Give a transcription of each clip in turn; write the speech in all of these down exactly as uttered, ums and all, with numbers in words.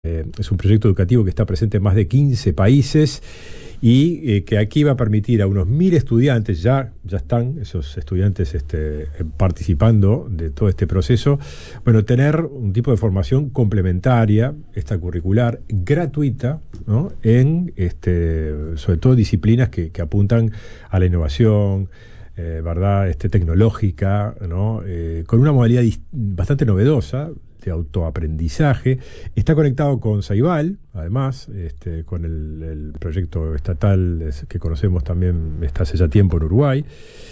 Eh, es un proyecto educativo que está presente en más de quince países y eh, que aquí va a permitir a unos mil estudiantes, ya, ya están esos estudiantes este, participando de todo este proceso, bueno, tener un tipo de formación complementaria, extracurricular, gratuita, ¿no? En, este, sobre todo, disciplinas que, que apuntan a la innovación, eh, ¿verdad? Este, tecnológica, ¿no? Eh, con una modalidad bastante novedosa, de autoaprendizaje. Está conectado con Ceibal, además, este, con el, el proyecto estatal que conocemos también, está hace ya tiempo en Uruguay.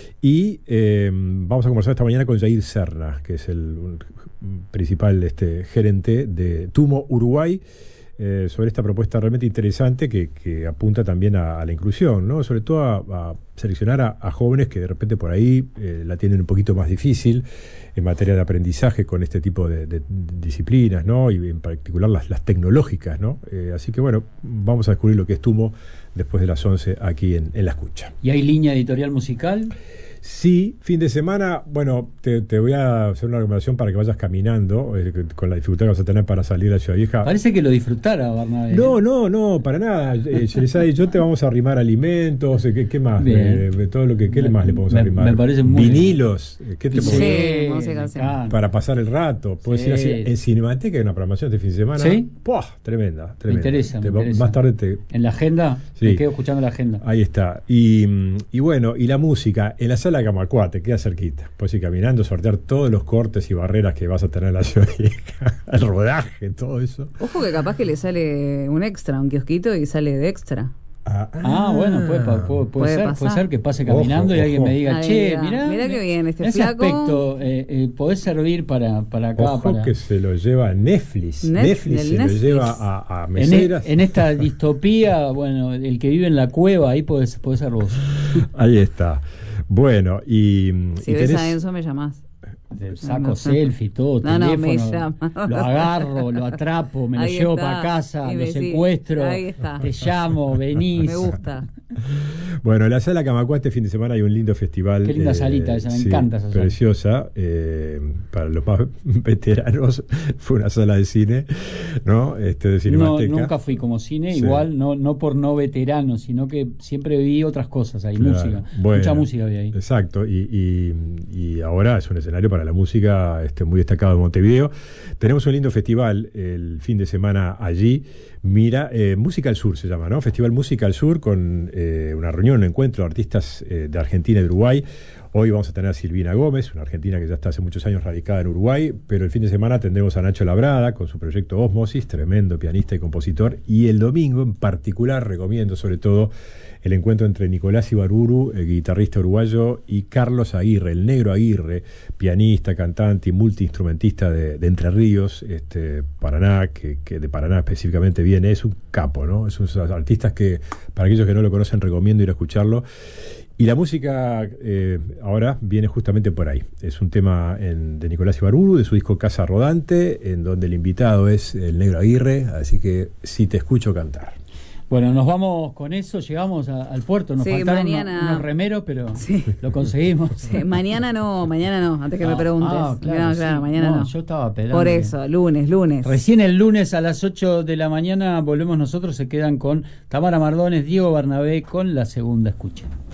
Y eh, vamos a conversar esta mañana con Jair Serna, que es el principal este, gerente de TUMO Uruguay, eh, sobre esta propuesta realmente interesante que, que apunta también a, a la inclusión, ¿no? Sobre todo a, a seleccionar a, a jóvenes que de repente por ahí eh, la tienen un poquito más difícil en materia de aprendizaje con este tipo de, de, de disciplinas, ¿no? Y en particular las, las tecnológicas, ¿no? Eh, así que bueno, vamos a descubrir lo que es TUMO después de las once aquí en, en La Escucha. ¿Y hay línea editorial musical? Sí, fin de semana, bueno, te, te voy a hacer una recomendación para que vayas caminando, eh, con la dificultad que vas a tener para salir de la Ciudad Vieja. Parece que lo disfrutara, Barnabé. No, no, no, para nada. Eh, y yo te vamos a arrimar alimentos, eh, ¿qué, qué más? Eh, todo lo que, ¿qué me, más le podemos me, arrimar? Me parece muy Vinilos, ¿qué te sí, podemos... música, sí. Para pasar el rato. Puedes sí. ir así, en Cinemateca hay una programación de fin de semana. ¿Sí? ¡Puah! Tremenda, tremenda. Me interesa, te, me interesa. Más tarde te... ¿En la agenda? Sí. Me quedo escuchando la agenda. Ahí está. Y, y bueno, y la música, en la sala de Camacuá, te queda cerquita. Puedes ir caminando, sortear todos los cortes y barreras que vas a tener en la Ciudad Vieja, el rodaje, todo eso. Ojo que capaz que le sale un extra, un kiosquito y sale de extra. Ah, ah bueno, puede, puede, puede, puede ser, puede ser que pase caminando ojo, y alguien ojo. me diga, Ahí che, va. mirá, mirá que bien, este ese flaco. aspecto, eh, eh, podés servir para, para acá. Ojo para... que se lo lleva Netflix. Net, Netflix se Netflix. lo lleva a, a meseras. En, en esta distopía, bueno, el que vive en la cueva, ahí podés, podés ser vos. Ahí está. Bueno, y... Si y ves tenés... a Enzo me llamás. Saco no, no, selfie, todo, no, teléfono, no, me llama. lo agarro, lo atrapo, me lo ahí llevo está. para casa, y lo me secuestro, ahí está. te llamo, venís. Me gusta. Bueno, en la sala Camacuá este fin de semana hay un lindo festival. Qué linda eh, salita esa, me sí, encanta esa sala. Preciosa. Eh, para los más veteranos fue una sala de cine, ¿no? Este, de Cinemateca. No, nunca fui como cine, sí. igual, no, no por no veterano, sino que siempre vi otras cosas ahí, claro. música. Bueno, mucha música vi ahí. Exacto, y, y, y ahora es un escenario para la música este, muy destacado en Montevideo. Tenemos un lindo festival el fin de semana allí. Mira, eh, Música al Sur se llama, ¿no? Festival Música al Sur con eh, una reunión, un encuentro de artistas eh, de Argentina y de Uruguay. Hoy vamos a tener a Silvina Gómez, una argentina que ya está hace muchos años radicada en Uruguay, pero el fin de semana tendremos a Nacho Labrada con su proyecto Osmosis, tremendo pianista y compositor, y el domingo en particular recomiendo sobre todo el encuentro entre Nicolás Ibarburu, el guitarrista uruguayo, y Carlos Aguirre, el negro Aguirre, pianista, cantante y multiinstrumentista de, de Entre Ríos, este, Paraná, que, que de Paraná específicamente viene, es un capo, ¿no? Es un artistas que, para aquellos que no lo conocen, recomiendo ir a escucharlo. Y la música eh, ahora viene justamente por ahí. Es un tema en, de Nicolás Ibarburu, de su disco Casa Rodante, en donde el invitado es el negro Aguirre, así que sí te escucho cantar. Bueno, nos vamos con eso, llegamos a, al puerto, nos sí, faltaron mañana... unos, unos remeros, pero sí. lo conseguimos. Sí, mañana no, mañana no, antes que ah, me preguntes. Ah, claro, no, claro, sí. mañana no, no. Yo estaba esperando. Por eso, lunes, lunes. Recién el lunes a las ocho de la mañana volvemos nosotros, se quedan con Tamara Mardones, Diego Bernabé con La Segunda Escucha.